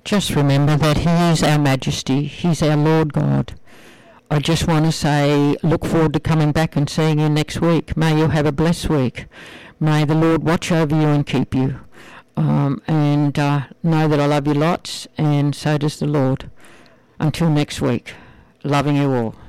Just remember that He is our Majesty. He's our Lord God. I just want to say, look forward to coming back and seeing you next week. May you have a blessed week. May the Lord watch over you and keep you. And know that I love you lots, and so does the Lord. Until next week, loving you all.